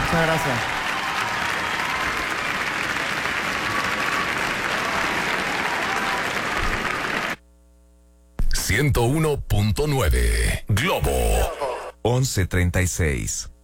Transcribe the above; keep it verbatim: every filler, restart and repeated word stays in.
Muchas gracias. ciento uno punto nueve Globo. once treinta y seis.